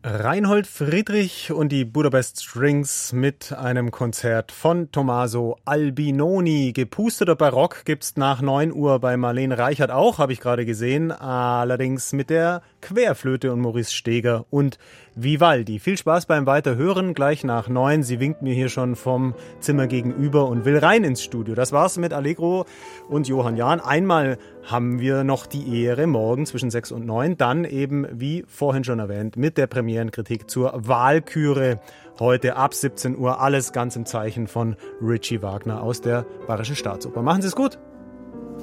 Reinhold Friedrich und die Budapest Strings mit einem Konzert von Tommaso Albinoni. Gepusteter Barock gibt's nach 9 Uhr bei Marlene Reichert auch, habe ich gerade gesehen. Allerdings mit der Querflöte und Maurice Steger und Vivaldi. Viel Spaß beim Weiterhören, gleich nach 9. Sie winkt mir hier schon vom Zimmer gegenüber und will rein ins Studio. Das war's mit Allegro und Johann Jahn. Einmal haben wir noch die Ehre, morgen zwischen 6 und 9, dann eben, wie vorhin schon erwähnt, mit der Premierenkritik zur Walküre. Heute ab 17 Uhr, alles ganz im Zeichen von Richie Wagner aus der Bayerischen Staatsoper. Machen Sie es gut!